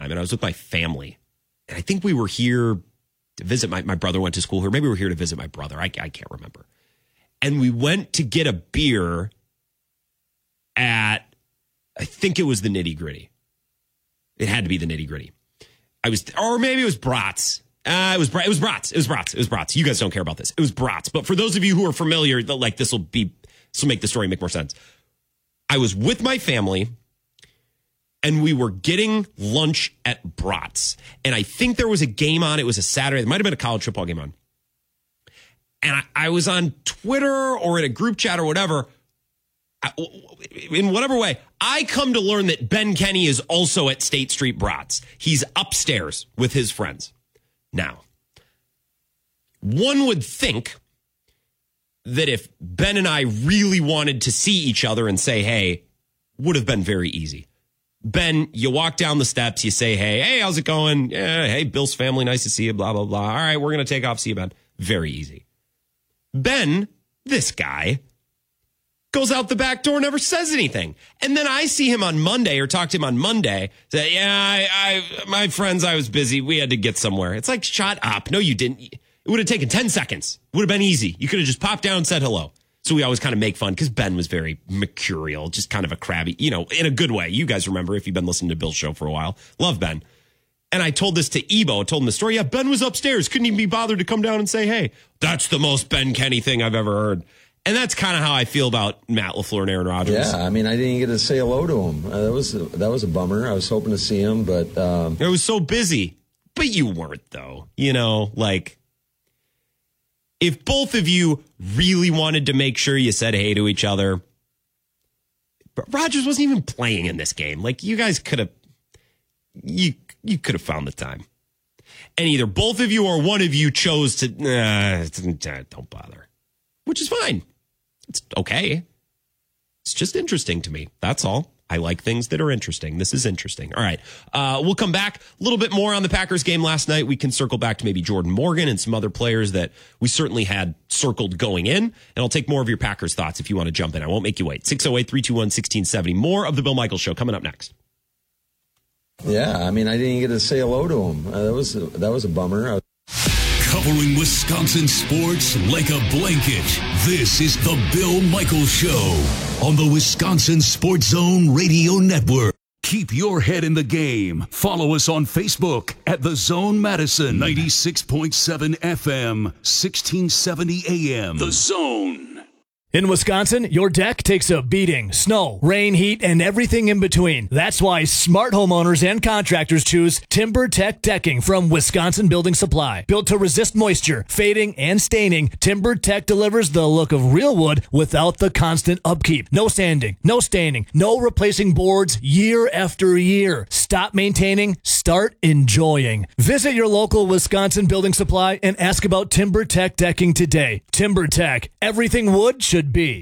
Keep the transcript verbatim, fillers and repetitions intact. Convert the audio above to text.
time, and I was with my family. And I think we were here to visit. My, my brother went to school here. Maybe we were here to visit my brother. I, I can't remember. And we went to get a beer at, I think it was the Nitty Gritty. It had to be the Nitty Gritty. I was, or maybe it was Bratz. Uh, it was it was Bratz. It was Bratz. It was Bratz. You guys don't care about this. It was Bratz. But for those of you who are familiar, like this will be, this will make the story make more sense. I was with my family, and we were getting lunch at Bratz. And I think there was a game on. It was a Saturday. There might have been a college football game on. And I, I was on Twitter or in a group chat or whatever. I, in whatever way, I come to learn that Ben Kenny is also at State Street Bratz. He's upstairs with his friends. Now, one would think that if Ben and I really wanted to see each other and say, hey, would have been very easy. Ben, you walk down the steps, you say, hey, hey, how's it going? Yeah, hey, Bill's family, nice to see you, blah, blah, blah. All right, we're going to take off, see you, Ben. Very easy. Ben, this guy, goes out the back door, never says anything. And then I see him on Monday or talk to him on Monday. Say, yeah, I, I, my friends, I was busy. We had to get somewhere. It's like, shut up. No, you didn't. It would have taken ten seconds. It would have been easy. You could have just popped down and said hello. So we always kind of make fun because Ben was very mercurial, just kind of a crabby, you know, in a good way. You guys remember if you've been listening to Bill's show for a while. Love Ben. And I told this to Ebo, told him the story. Yeah, Ben was upstairs. Couldn't even be bothered to come down and say, hey, that's the most Ben Kenny thing I've ever heard. And that's kind of how I feel about Matt LaFleur and Aaron Rodgers. Yeah, I mean, I didn't get to say hello to him. Uh, that was that was a bummer. I was hoping to see him, but um... it was so busy. But you weren't, though. You know, like, if both of you really wanted to make sure you said hey to each other, but Rodgers wasn't even playing in this game. Like, you guys could have, you you could have found the time. And either both of you or one of you chose to, nah, don't bother, which is fine. It's okay. It's just interesting to me. That's all. I like things that are interesting. This is interesting. All right. Uh, we'll come back a little bit more on the Packers game last night. We can circle back to maybe Jordan Morgan and some other players that we certainly had circled going in. And I'll take more of your Packers thoughts if you want to jump in. I won't make you wait. six oh eight, three two one, one six seven oh. More of the Bill Michaels Show coming up next. Yeah, I mean, I didn't get to say hello to him. Uh, that was that was a bummer. I- Covering Wisconsin sports like a blanket, this is the Bill Michaels Show on the Wisconsin Sports Zone Radio Network. Keep your head in the game. Follow us on Facebook at The Zone Madison, ninety-six point seven F M, sixteen seventy A M. The Zone. In Wisconsin, your deck takes a beating. Snow, rain, heat, and everything in between. That's why smart homeowners and contractors choose TimberTech Decking from Wisconsin Building Supply. Built to resist moisture, fading, and staining, TimberTech delivers the look of real wood without the constant upkeep. No sanding, no staining, no replacing boards year after year. Stop maintaining, start enjoying. Visit your local Wisconsin Building Supply and ask about TimberTech Decking today. TimberTech, everything wood should be.